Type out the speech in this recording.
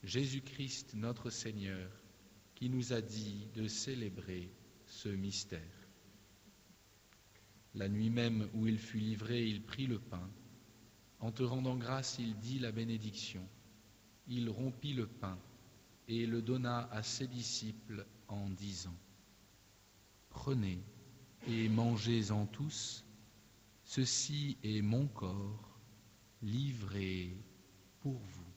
Jésus-Christ notre Seigneur, qui nous a dit de célébrer ce mystère. La nuit même où il fut livré, il prit le pain. En te rendant grâce, il dit la bénédiction. Il rompit le pain et le donna à ses disciples en disant : Prenez et mangez-en tous, ceci est mon corps livré pour vous.